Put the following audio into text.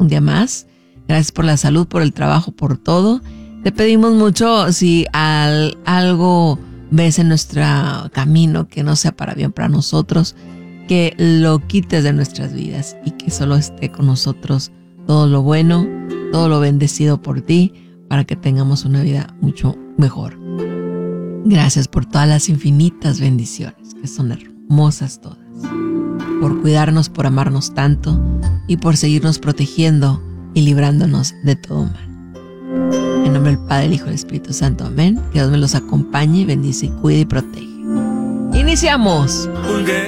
un día más. Gracias por la salud, por el trabajo, por todo. Te pedimos mucho, si algo ves en nuestro camino que no sea para bien para nosotros, que lo quites de nuestras vidas y que solo esté con nosotros todo lo bueno, todo lo bendecido por ti, para que tengamos una vida mucho mejor. Gracias por todas las infinitas bendiciones, que son hermosas todas, por cuidarnos, por amarnos tanto y por seguirnos protegiendo y librándonos de todo mal. En nombre del Padre, el Hijo y el Espíritu Santo. Amén. Que Dios me los acompañe, bendice, cuide y protege. ¡Iniciamos!